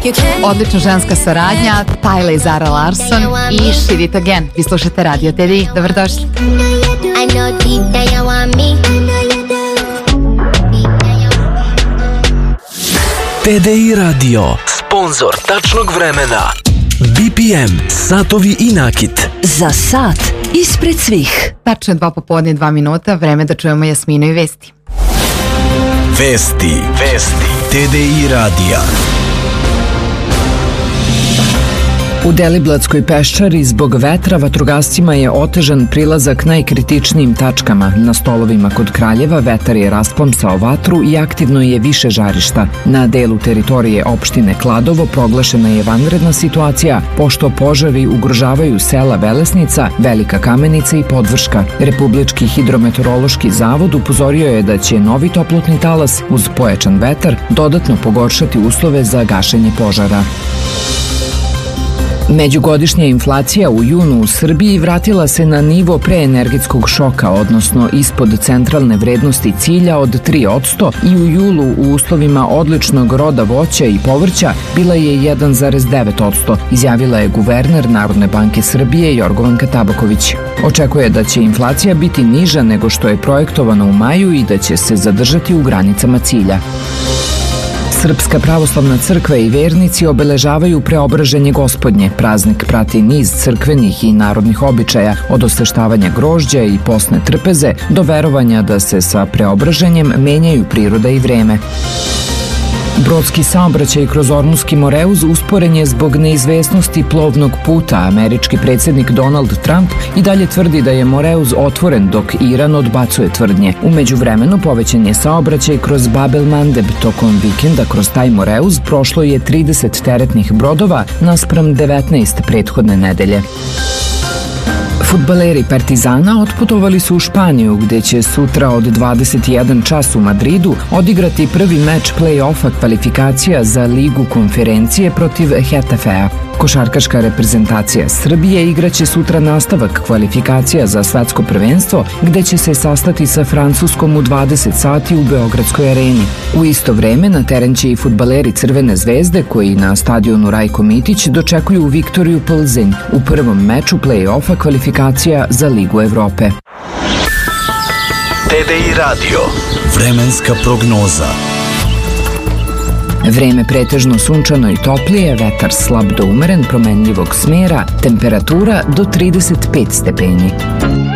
Odlična ženska saradnja, Tyla i Zara Larsson i Shit It Again. Vi slušate Radio TDI, dobrodošli. TDI Radio, sponzor tačnog vremena. BPM, satovi i nakit. Za sat ispred svih. Tačno 2 popodne i 2 minuta, vreme da čujemo Jasminu i vesti. Vesti TDI radija. U Deliblatskoj peščari zbog vetra vatrogascima je otežan prilazak najkritičnijim tačkama. Na stolovima kod Kraljeva vetar je rasplamsao vatru i aktivno je više žarišta. Na delu teritorije opštine Kladovo proglašena je vanredna situacija, pošto požari ugrožavaju sela Velesnica, Velika Kamenica i Podvrška. Republički hidrometeorološki zavod upozorio je da će novi toplotni talas uz pojačan vetar dodatno pogoršati uslove za gašenje požara. Međugodišnja inflacija u junu u Srbiji vratila se na nivo preenergetskog šoka, odnosno ispod centralne vrednosti cilja od 3% i u julu u uslovima odličnog roda voća i povrća bila je 1,9%, izjavila je guverner Narodne banke Srbije Jorgovanka Tabaković. Očekuje da će inflacija biti niža nego što je projektovano u maju i da će se zadržati u granicama cilja. Srpska pravoslavna crkva i vernici obeležavaju Preobraženje Gospodnje. Praznik prati niz crkvenih i narodnih običaja, od osveštavanja grožđa i posne trpeze do verovanja da se sa preobraženjem menjaju priroda i vreme. Brodski saobraćaj kroz Ormuski Moreuz usporen je zbog neizvesnosti plovnog puta. Američki predsjednik Donald Trump i dalje tvrdi da je Moreuz otvoren, dok Iran odbacuje tvrdnje. U međuvremenu povećan je saobraćaj kroz Bab el Mandeb. Tokom vikenda kroz taj Moreuz prošlo je 30 teretnih brodova naspram 19 prethodne nedelje. Fudbaleri Partizana otputovali su u Španiju, gde će sutra od 21 čas u Madridu odigrati prvi meč play-offa kvalifikacija za Ligu konferencije protiv Getafea. Košarkaška reprezentacija Srbije igraće sutra nastavak kvalifikacija za svetsko prvenstvo, gde će se sastati sa Francuskom u 20 sati u Beogradskoj areni. U isto vreme na teren će i fudbaleri Crvene zvezde, koji na stadionu Rajko Mitić dočekuju Viktoriju Plzeň u prvom meču play-offa kvalifikacija za Ligu Evrope. TDI Radio, vremenska prognoza. Vreme pretežno sunčano i toplije, vetar slab do umeren, promenljivog smera, temperatura do 35 stepeni.